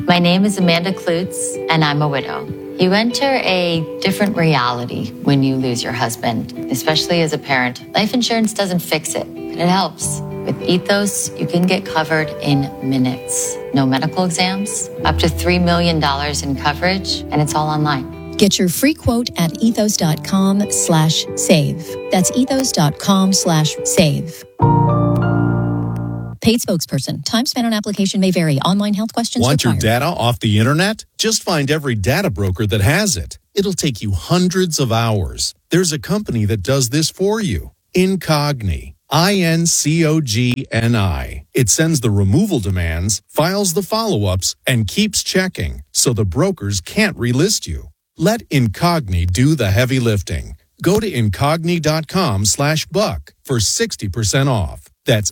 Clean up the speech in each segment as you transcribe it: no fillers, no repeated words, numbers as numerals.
My name is Amanda Klutz, and I'm a widow. You enter a different reality when you lose your husband, especially as a parent. Life insurance doesn't fix it, but it helps. With Ethos, you can get covered in minutes. No medical exams, up to $3 million in coverage, and it's all online. Get your free quote at ethos.com/save. That's ethos.com/save. Paid spokesperson. Time spent on application may vary. Online health questions Want required. your data off the internet? Just find every data broker that has it. It'll take you hundreds of hours. There's a company that does this for you. Incogni. INCOGNI. It sends the removal demands, files the follow-ups, and keeps checking, so the brokers can't relist you. Let Incogni do the heavy lifting. Go to incogni.com/buck for 60% off. That's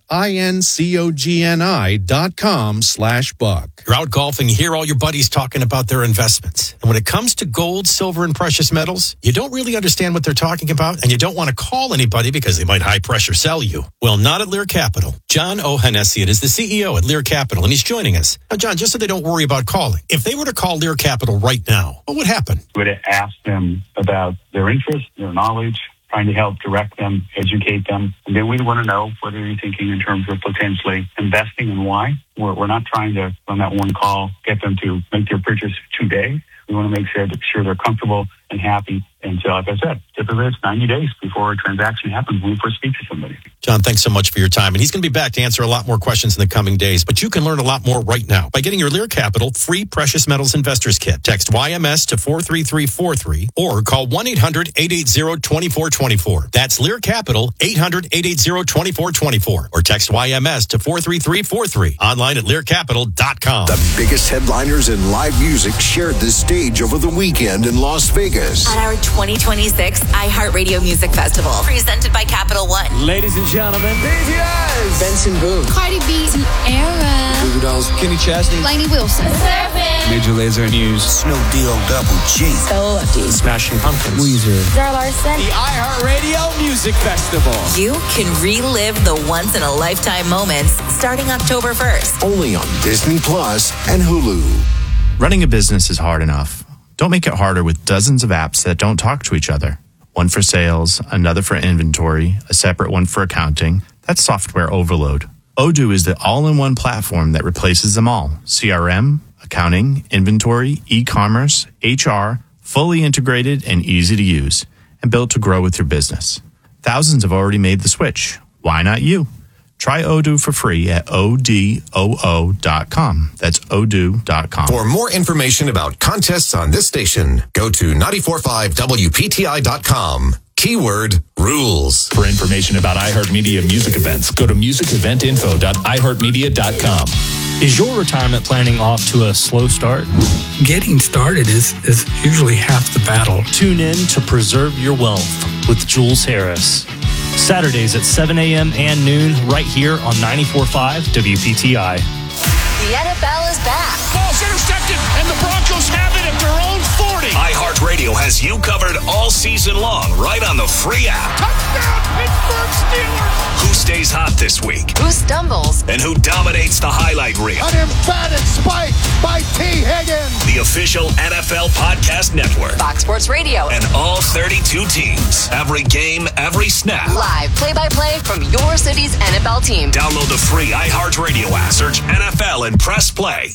INCOGNI.com/buck. You're out golfing, you hear all your buddies talking about their investments. And when it comes to gold, silver, and precious metals, you don't really understand what they're talking about, and you don't want to call anybody because they might high pressure sell you. Well, not at Lear Capital. John Ohanessian is the CEO at Lear Capital, and he's joining us. Now, John, just so they don't worry about calling, if they were to call Lear Capital right now, what would happen? We would ask them about their interests, their knowledge, trying to help direct them, educate them. And then we want to know whether you're thinking in terms of potentially investing and why. We're not trying to, on that one call, get them to make their purchase today. We want to make sure they're comfortable and happy. And so, like I said, typically it's 90 days before a transaction happens when we first speak to somebody. John, thanks so much for your time. And he's going to be back to answer a lot more questions in the coming days. But you can learn a lot more right now by getting your Lear Capital free Precious Metals Investors Kit. Text YMS to 43343 or call 1-800-880-2424. That's Lear Capital, 800-880-2424. Or text YMS to 43343. Online at learcapital.com. The biggest headliners in live music shared the stage over the weekend in Las Vegas. At our 2026 iHeartRadio Music Festival, presented by Capital One. Ladies and gentlemen, BTS, Benson Boone, Cardi B, Era, Goo Goo Dolls, Kenny Chesney, Lainey Wilson, Major Lazer News, Snoop Deal Double G, Smashing Pumpkins, Weezer, Zara Larson. The iHeartRadio Music Festival. You can relive the once-in-a-lifetime moments starting October 1st. only on Disney Plus and Hulu. Running a business is hard enough. Don't make it harder with dozens of apps that don't talk to each other. One for sales, another for inventory, a separate one for accounting. That's software overload. Odoo is the all-in-one platform that replaces them all. CRM, accounting, inventory, e-commerce, HR, fully integrated and easy to use, and built to grow with your business. Thousands have already made the switch. Why not you? Try Odoo for free at odoo.com. That's odoo.com. For more information about contests on this station, go to 945wpti.com. Keyword rules. For information about iHeartMedia music events, go to musiceventinfo.iheartmedia.com. Is your retirement planning off to a slow start? Getting started is usually half the battle. Tune in to Preserve Your Wealth with Jules Harris. Saturdays at 7 a.m. and noon right here on 94.5 WPTI. The NFL is back. Ball's intercepted, and the Broncos have it at their own 40. iHeartRadio has you covered all season long right on the free app. Touchdown, Pittsburgh Steelers. Who stays hot this week? Who stumbles? And who dominates the highlight reel? An emphatic spike by T. Higgins. The official NFL podcast network. Fox Sports Radio. And all 32 teams. Every game, every snap. Live play-by-play from your city's NFL team. Download the free iHeartRadio app. Search NFL and press play.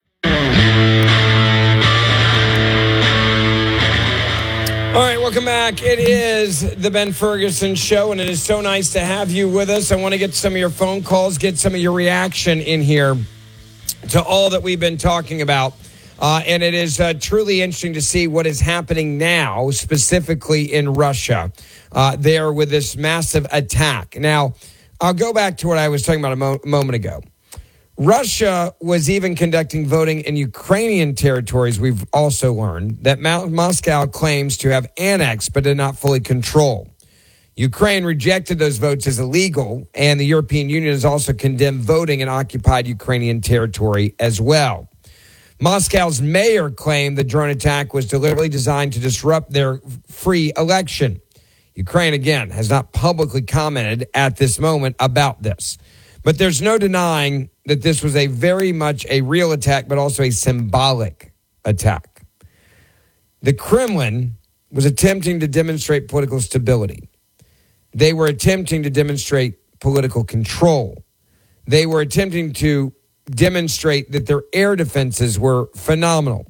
All right, welcome back. It is the Ben Ferguson Show, and it is so nice to have you with us. I want to get some of your phone calls, get some of your reaction in here to all that we've been talking about. And it is truly interesting to see what is happening now, specifically in Russia, there with this massive attack. Now, I'll go back to what I was talking about a moment ago. Russia was even conducting voting in Ukrainian territories, we've also learned, that Moscow claims to have annexed but did not fully control. Ukraine rejected those votes as illegal, and the European Union has also condemned voting in occupied Ukrainian territory as well. Moscow's mayor claimed the drone attack was deliberately designed to disrupt their free election. Ukraine, again, has not publicly commented at this moment about this. But there's no denying that this was a very much a real attack, but also a symbolic attack. The Kremlin was attempting to demonstrate political stability. They were attempting to demonstrate political control. They were attempting to demonstrate that their air defenses were phenomenal.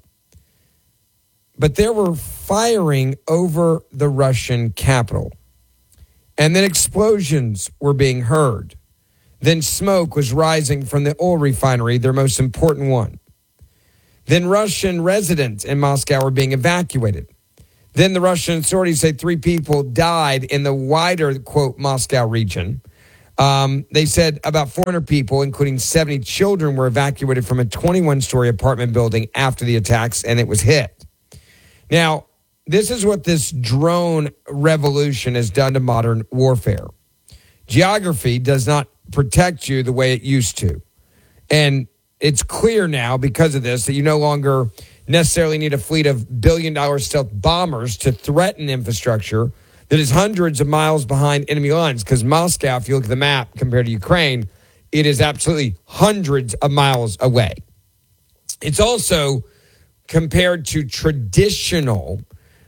But they were firing over the Russian capital. And then explosions were being heard. Then smoke was rising from the oil refinery, their most important one. Then Russian residents in Moscow were being evacuated. Then the Russian authorities say 3 people died in the wider, quote, Moscow region. They said about 400 people, including 70 children, were evacuated from a 21-story apartment building after the attacks, and it was hit. Now, this is what this drone revolution has done to modern warfare. Geography does not protect you the way it used to. And it's clear now because of this that you no longer necessarily need a fleet of billion-dollar stealth bombers to threaten infrastructure that is hundreds of miles behind enemy lines. Because Moscow, if you look at the map compared to Ukraine, it is absolutely hundreds of miles away. It's also compared to traditional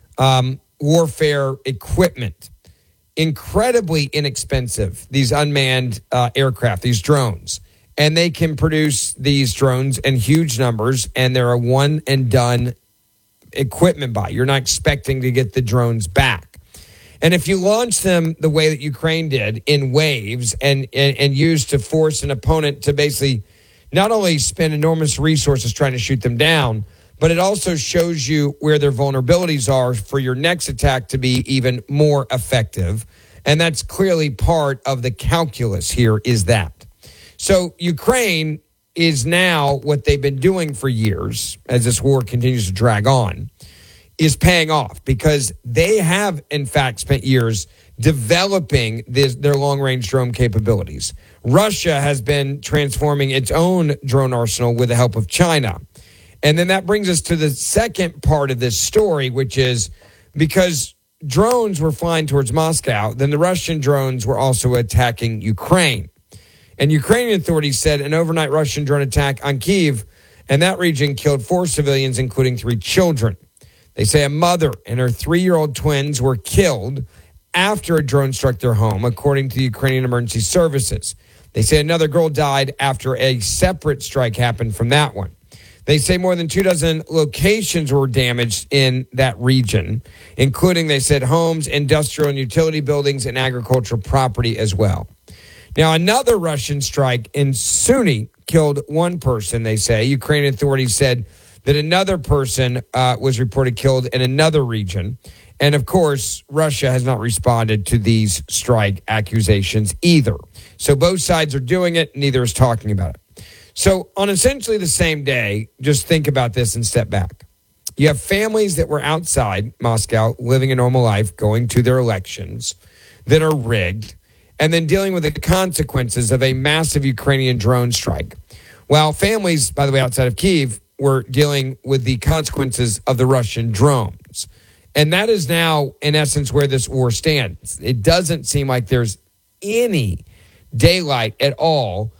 warfare equipment. Incredibly inexpensive, these unmanned aircraft, these drones. And they can produce these drones in huge numbers, and they're a one-and-done equipment buy. You're not expecting to get the drones back. And if you launch them the way that Ukraine did, in waves, and use to force an opponent to basically not only spend enormous resources trying to shoot them down, but it also shows you where their vulnerabilities are for your next attack to be even more effective. And that's clearly part of the calculus here is that. So Ukraine is now what they've been doing for years as this war continues to drag on is paying off because they have, in fact, spent years developing their long-range drone capabilities. Russia has been transforming its own drone arsenal with the help of China. And then that brings us to the second part of this story, which is because drones were flying towards Moscow, then the Russian drones were also attacking Ukraine. And Ukrainian authorities said an overnight Russian drone attack on Kyiv and that region killed 4 civilians, including 3 children. They say a mother and her 3-year-old twins were killed after a drone struck their home, according to the Ukrainian Emergency Services. They say another girl died after a separate strike happened from that one. They say more than 24 locations were damaged in that region, including, they said, homes, industrial and utility buildings, and agricultural property as well. Now, another Russian strike in Sumy killed 1 person, they say. Ukrainian authorities said that another person was reported killed in another region. And, of course, Russia has not responded to these strike accusations either. So both sides are doing it. Neither is talking about it. So on essentially the same day, just think about this and step back. You have families that were outside Moscow living a normal life, going to their elections that are rigged, and then dealing with the consequences of a massive Ukrainian drone strike. While families, by the way, outside of Kyiv were dealing with the consequences of the Russian drones. And that is now, in essence, where this war stands. It doesn't seem like there's any daylight at all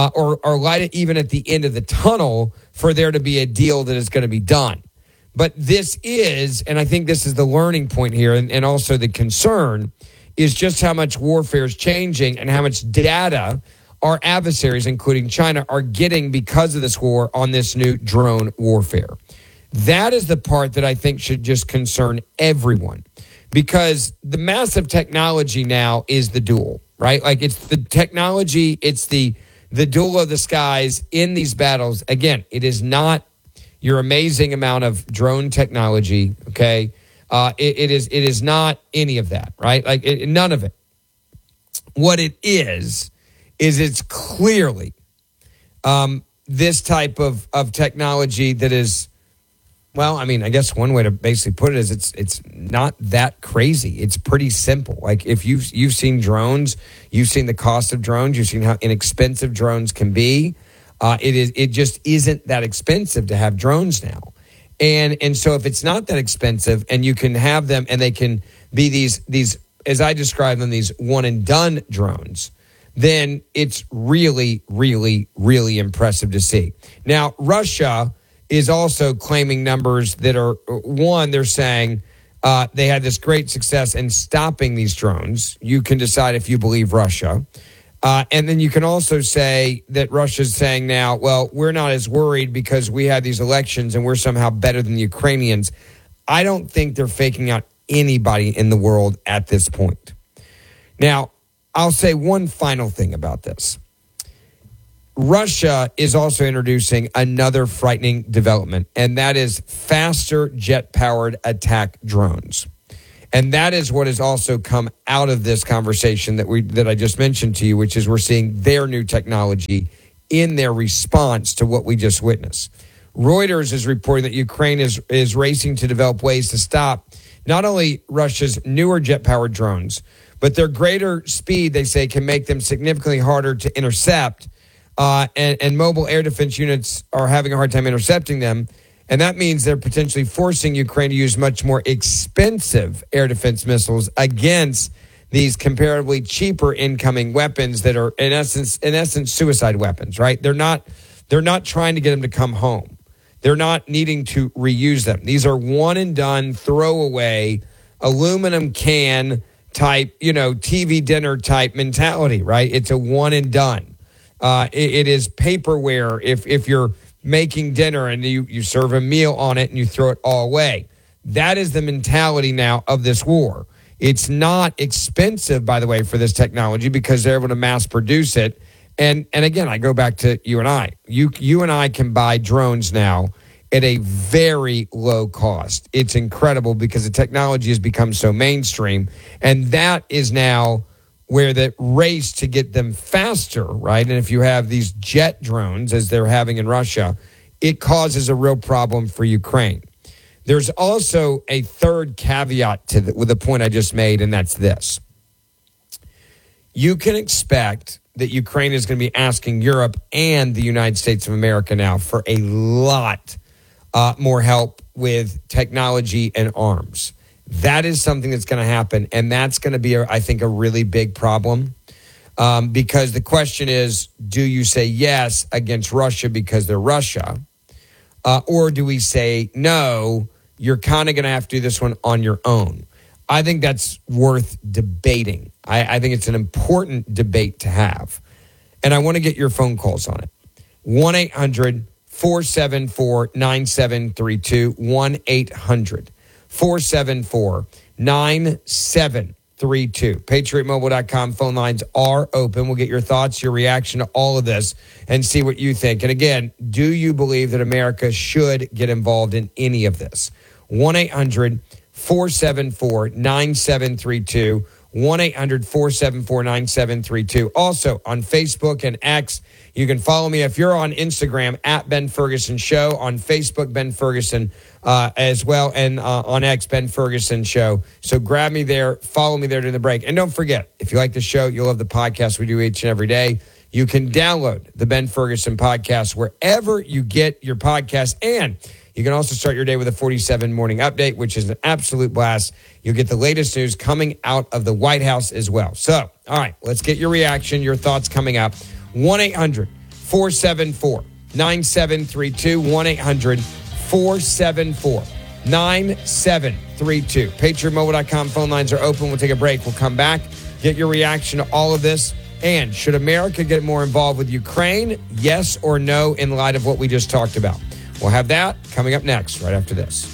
or light even at the end of the tunnel for there to be a deal that is going to be done. But this is, and I think this is the learning point here, and also the concern, is just how much warfare is changing and how much data our adversaries, including China, are getting because of this war on this new drone warfare. That is the part that I think should just concern everyone, because the massive technology now is the duel, right? Like it's the technology, it's the duel of the skies in these battles. Again, it is not your amazing amount of drone technology, okay? It is not any of that, right? Like none of it. What it is it's clearly this type of technology that is, well, I mean, I guess one way to basically put it is it's not that crazy. It's pretty simple. Like if you've seen drones, you've seen the cost of drones, you've seen how inexpensive drones can be. It just isn't that expensive to have drones now. And so if it's not that expensive and you can have them and they can be these as I describe them, these one and done drones, then it's really, really, really impressive to see. Now, Russia is also claiming numbers that are, one, they're saying they had this great success in stopping these drones. You can decide if you believe Russia. And then you can also say that Russia's saying now, well, we're not as worried because we had these elections and we're somehow better than the Ukrainians. I don't think they're faking out anybody in the world at this point. Now, I'll say one final thing about this. Russia is also introducing another frightening development, and that is faster jet-powered attack drones. And that is what has also come out of this conversation that I just mentioned to you, which is we're seeing their new technology in their response to what we just witnessed. Reuters is reporting that Ukraine is racing to develop ways to stop not only Russia's newer jet-powered drones, but their greater speed, they say, can make them significantly harder to intercept. And mobile air defense units are having a hard time intercepting them. And that means they're potentially forcing Ukraine to use much more expensive air defense missiles against these comparatively cheaper incoming weapons that are in essence suicide weapons, right? They're not trying to get them to come home. They're not needing to reuse them. These are one and done, throwaway, aluminum can type, TV dinner type mentality, right? It's a one and done. It is paperware if you're making dinner and you serve a meal on it and you throw it all away. That is the mentality now of this war. It's not expensive, by the way, for this technology because they're able to mass produce it. And again, I go back to you and I. You and I can buy drones now at a very low cost. It's incredible because the technology has become so mainstream. And that is now where the race to get them faster, right? And if you have these jet drones, as they're having in Russia, it causes a real problem for Ukraine. There's also a third caveat to with the point I just made, and that's this. You can expect that Ukraine is going to be asking Europe and the United States of America now for a lot more help with technology and arms. That is something that's going to happen, and that's going to be, I think, a really big problem because the question is, do you say yes against Russia because they're Russia, or do we say no, you're kind of going to have to do this one on your own? I think that's worth debating. I think it's an important debate to have, and I want to get your phone calls on it. 1-800-474-9732, 1-800-474-9732. PatriotMobile.com phone lines are open. We'll get your thoughts, your reaction to all of this, and see what you think. And again, do you believe that America should get involved in any of this? 1-800-474-9732. 1-800-474-9732. Also on Facebook and X, you can follow me. If you're on Instagram, at Ben Ferguson Show. On Facebook, Ben Ferguson as well. And on X, Ben Ferguson Show. So grab me there. Follow me there during the break. And don't forget, if you like the show, you'll love the podcast we do each and every day. You can download the Ben Ferguson podcast wherever you get your podcast. And you can also start your day with a 47 morning update, which is an absolute blast. You'll get the latest news coming out of the White House as well. So, all right, let's get your reaction, your thoughts coming up. 1-800-474-9732. 1-800-474-9732. PatriotMobile.com phone lines are open. We'll take a break. We'll come back, get your reaction to all of this. And should America get more involved with Ukraine? Yes or no, in light of what we just talked about? We'll have that coming up next, right after this.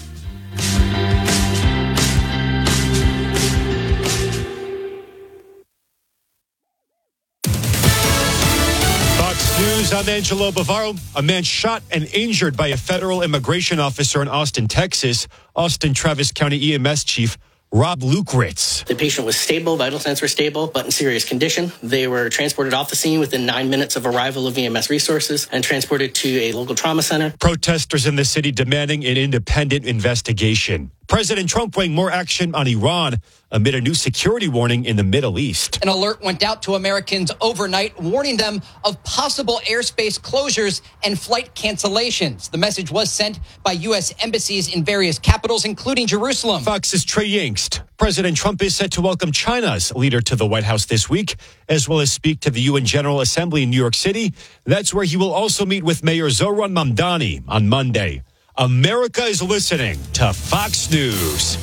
Fox News, I'm Angelo Bavaro. A man shot and injured by a federal immigration officer in Austin, Texas. Austin Travis County EMS Chief Rob Lukritz. The patient was stable, vital signs were stable, but in serious condition. They were transported off the scene within 9 minutes of arrival of EMS resources and transported to a local trauma center. Protesters in the city demanding an independent investigation. President Trump weighing more action on Iran amid a new security warning in the Middle East. An alert went out to Americans overnight, warning them of possible airspace closures and flight cancellations. The message was sent by U.S. embassies in various capitals, including Jerusalem. Fox's Trey Yingst. President Trump is set to welcome China's leader to the White House this week, as well as speak to the UN General Assembly in New York City. That's where he will also meet with Mayor Zohran Mamdani on Monday. America is listening to Fox News.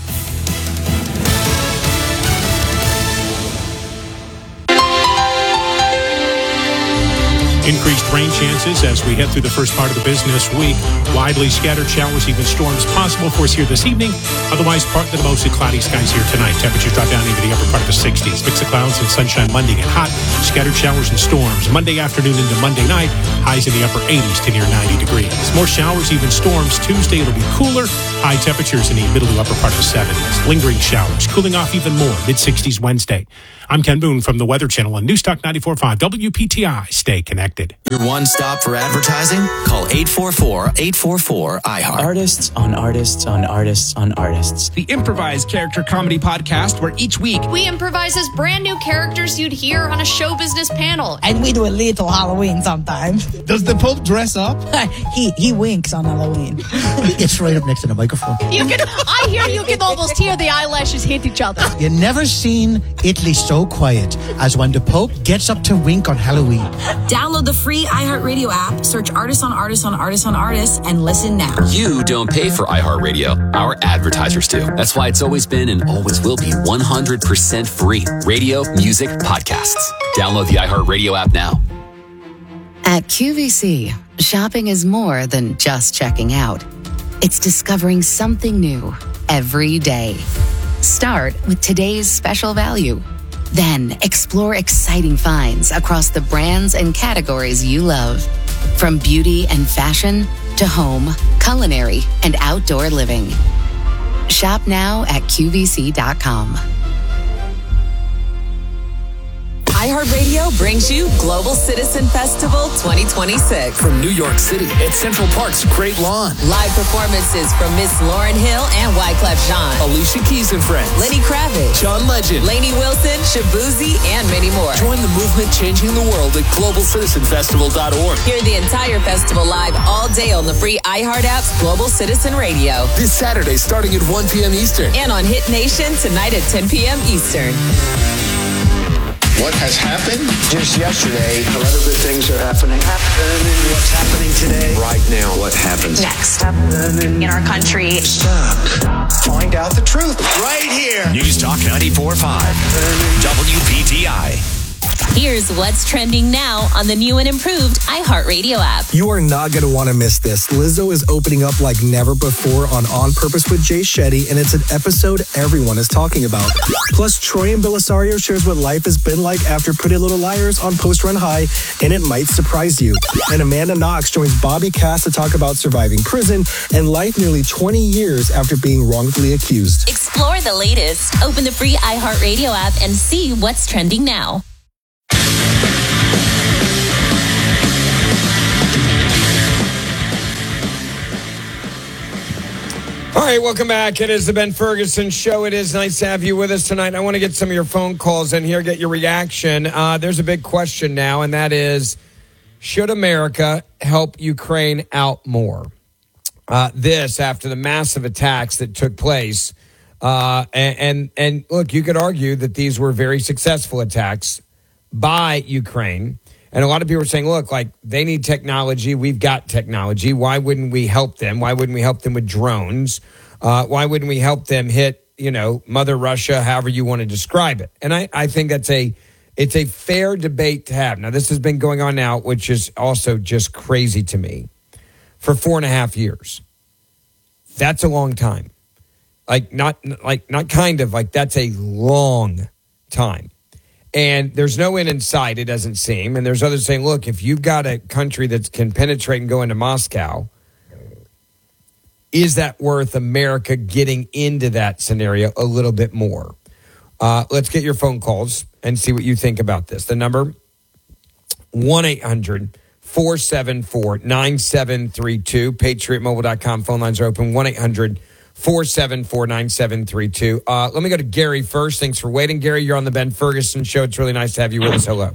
Increased rain chances as we head through the first part of the business week. Widely scattered showers, even storms possible for us here this evening. Otherwise, partly to mostly cloudy skies here tonight. Temperatures drop down into the upper part of the 60s. Mix of clouds and sunshine Monday and hot. Scattered showers and storms. Monday afternoon into Monday night. Highs in the upper 80s to near 90 degrees. More showers, even storms. Tuesday, it'll be cooler. High temperatures in the middle to upper part of the 70s. Lingering showers. Cooling off even more. Mid-60s Wednesday. I'm Ken Boone from the Weather Channel on Newstalk 94.5 WPTI. Stay connected. Your one stop for advertising? Call 844-844-IHEART. Artists on artists on artists on artists. The improvised character comedy podcast where each week we improvise as brand new characters you'd hear on a show business panel. And we do a little Halloween sometimes. Does the Pope dress up? he winks on Halloween. He gets right up next to the microphone. I hear you can almost hear the eyelashes hit each other. You never seen Italy so quiet as when the Pope gets up to wink on Halloween. Download the free iHeartRadio app, search Artists on Artists on Artists on Artists, and listen now. You don't pay for iHeartRadio. Our advertisers do. That's why it's always been and always will be 100% free. Radio, music, podcasts. Download the iHeartRadio app now. At QVC, shopping is more than just checking out. It's discovering something new every day. Start with today's special value. Then explore exciting finds across the brands and categories you love. From beauty and fashion to home, culinary, and outdoor living. Shop now at QVC.com. iHeartRadio brings you Global Citizen Festival 2026. From New York City at Central Park's Great Lawn. Live performances from Miss Lauryn Hill and Wyclef Jean. Alicia Keys and Friends. Lenny Kravitz. John Legend. Lainey Wilson, Shabuzi, and many more. Join the movement changing the world at globalcitizenfestival.org. Hear the entire festival live all day on the free iHeart app's Global Citizen Radio. This Saturday starting at 1 p.m. Eastern. And on Hit Nation tonight at 10 p.m. Eastern. What has happened? Just yesterday, a lot of good things are happening. What's happening today? Right now, what happens? Next in our country. Stop. Find out the truth right here. News Talk 94.5 WPTI. Here's what's trending now on the new and improved iHeartRadio app. You are not going to want to miss this. Lizzo is opening up like never before on Purpose with Jay Shetty, and it's an episode everyone is talking about. Plus, Troy and Belisario shares what life has been like after Pretty Little Liars on Post Run High, and it might surprise you. And Amanda Knox joins Bobby Cass to talk about surviving prison and life nearly 20 years after being wrongfully accused. Explore the latest. Open the free iHeartRadio app and see what's trending now. All right, welcome back. It is the Ben Ferguson Show. It is nice to have you with us tonight. I want to get some of your phone calls in here, get your reaction. There's a big question now, and that is, should America help Ukraine out more? This after the massive attacks that took place. And look, you could argue that these were very successful attacks by Ukraine. And a lot of people are saying, look, like they need technology. We've got technology. Why wouldn't we help them? Why wouldn't we help them with drones? Why wouldn't we help them hit, Mother Russia, however you want to describe it? And I think it's a fair debate to have. Now, this has been going on now, which is also just crazy to me, for 4.5 years. That's a long time. That's a long time. And there's no end in sight, it doesn't seem. And there's others saying, look, if you've got a country that can penetrate and go into Moscow, is that worth America getting into that scenario a little bit more? Let's get your phone calls and see what you think about this. The number, 1-800-474-9732. PatriotMobile.com. Phone lines are open, 1-800 474-9732. Let me go to Gary first. Thanks for waiting. Gary, you're on the Ben Ferguson Show. It's really nice to have you with us. Hello.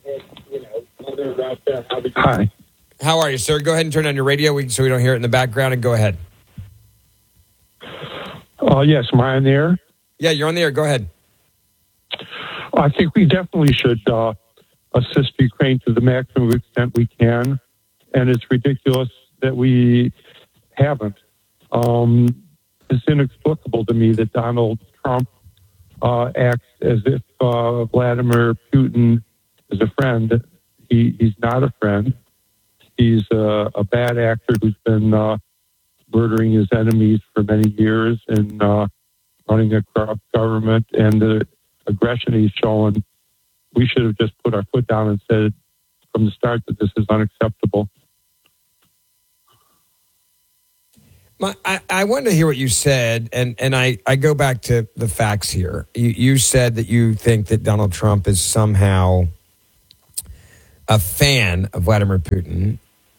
Hi. How are you, sir? Go ahead and turn on your radio so we don't hear it in the background, and go ahead. Yes, am I on the air? Yeah, you're on the air. Go ahead. I think we definitely should assist Ukraine to the maximum extent we can, and it's ridiculous that we haven't. It's inexplicable to me that Donald Trump acts as if Vladimir Putin is a friend. He's not a friend. He's a bad actor who's been murdering his enemies for many years and running a corrupt government, and the aggression he's showing. We should have just put our foot down and said from the start that this is unacceptable. I wanted to hear what you said, and I go back to the facts here. You said that you think that Donald Trump is somehow a fan of Vladimir Putin.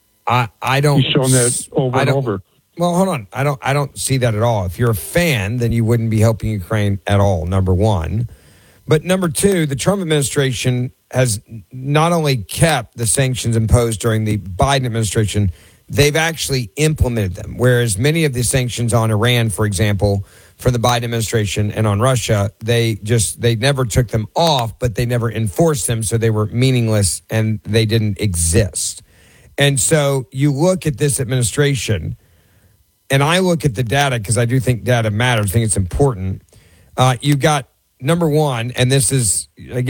I don't. He's shown that over and over. Well, hold on. I don't see that at all. If you're a fan, then you wouldn't be helping Ukraine at all, number one. But number two, the Trump administration has not only kept the sanctions imposed during the Biden administration, they've actually implemented them. Whereas many of the sanctions on Iran, for example, for the Biden administration and on Russia, they never took them off, but they never enforced them. So they were meaningless and they didn't exist. And so you look at this administration, and I look at the data because I do think data matters. I think it's important. You got number one, and this is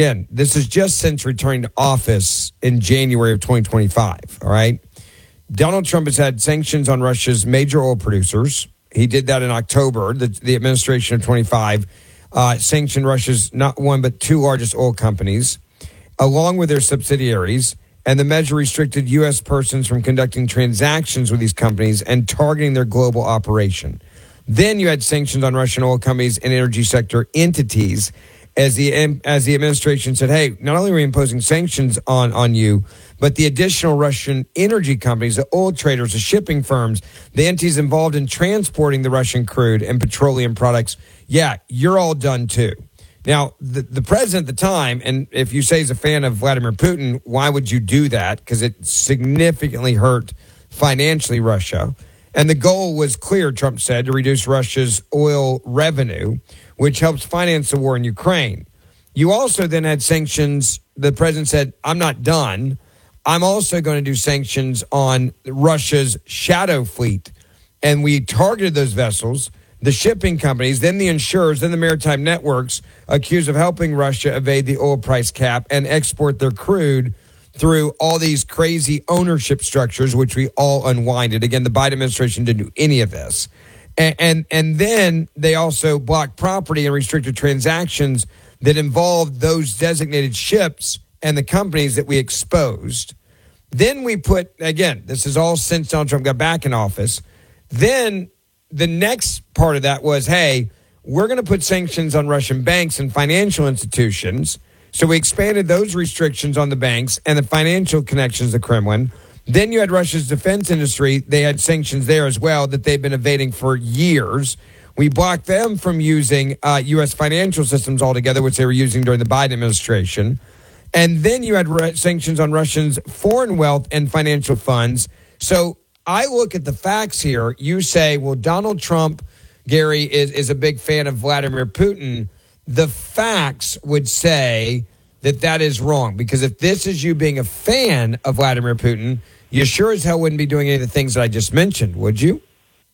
just since returning to office in January of 2025. All right. Donald Trump has had sanctions on Russia's major oil producers. He did that in October. The administration of 25 sanctioned Russia's not one but two largest oil companies, along with their subsidiaries. And the measure restricted U.S. persons from conducting transactions with these companies and targeting their global operation. Then you had sanctions on Russian oil companies and energy sector entities as the administration said, hey, not only are we imposing sanctions on you, but the additional Russian energy companies, the oil traders, the shipping firms, the entities involved in transporting the Russian crude and petroleum products, yeah, you're all done too. Now, the president at the time, and if you say he's a fan of Vladimir Putin, why would you do that? Because it significantly hurt financially Russia. And the goal was clear, Trump said, to reduce Russia's oil revenue, which helps finance the war in Ukraine. You also then had sanctions. The president said, I'm not done. I'm also going to do sanctions on Russia's shadow fleet. And we targeted those vessels, the shipping companies, then the insurers, then the maritime networks accused of helping Russia evade the oil price cap and export their crude through all these crazy ownership structures, which we all unwinded. Again, the Biden administration didn't do any of this. And then they also blocked property and restricted transactions that involved those designated ships and the companies that we exposed. Then we put, again, this is all since Donald Trump got back in office. Then the next part of that was, hey, we're going to put sanctions on Russian banks and financial institutions. So we expanded those restrictions on the banks and the financial connections to the Kremlin. Then you had Russia's defense industry. They had sanctions there as well that they've been evading for years. We blocked them from using U.S. financial systems altogether, which they were using during the Biden administration. And then you had sanctions on Russians' foreign wealth and financial funds. So I look at the facts here. You say, well, Donald Trump, Gary, is a big fan of Vladimir Putin. The facts would say that is wrong, because if this is you being a fan of Vladimir Putin, you sure as hell wouldn't be doing any of the things that I just mentioned, would you?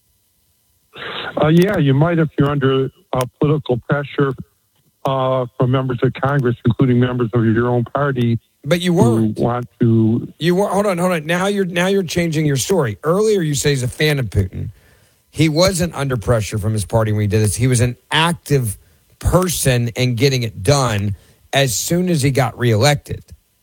Yeah, you might if you're under political pressure from members of Congress, including members of your own party. But you weren't. Who want to? You were. Hold on. Now you're changing your story. Earlier, you say he's a fan of Putin. He wasn't under pressure from his party when he did this. He was an active person and getting it done as soon as he got reelected.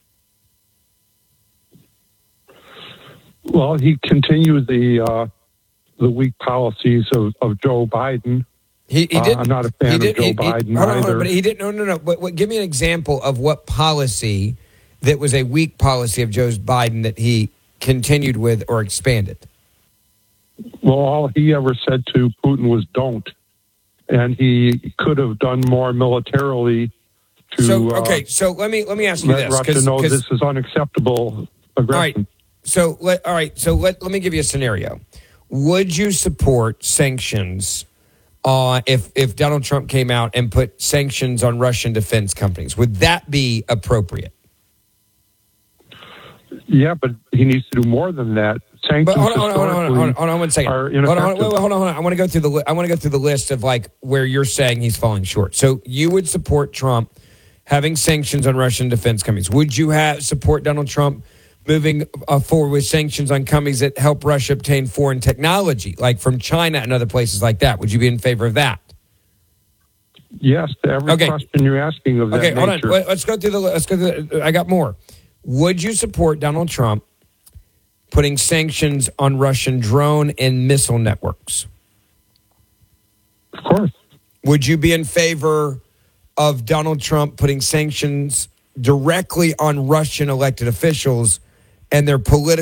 Well, he continued the weak policies of Joe Biden. He didn't. I'm not a fan of Joe Biden either. But he didn't. No. But give me an example of what policy that was a weak policy of Joe Biden that he continued with or expanded. Well, all he ever said to Putin was "don't," and he could have done more militarily to. So let me ask you let this, Russia know this is unacceptable aggression. All right. So let me give you a scenario. Would you support sanctions if Donald Trump came out and put sanctions on Russian defense companies? Would that be appropriate? Yeah, but he needs to do more than that. Sanctions. Hold on 1 second. Hold on. I want to go through the list of like where you're saying he's falling short. So you would support Trump having sanctions on Russian defense companies. Would you support Donald Trump moving forward with sanctions on companies that help Russia obtain foreign technology, like from China and other places like that? Would you be in favor of that? Yes, to every question you're asking of that nature. Hold on. Let's go through I got more. Would you support Donald Trump putting sanctions on Russian drone and missile networks? Of course. Would you be in favor of Donald Trump putting sanctions directly on Russian elected officials and their political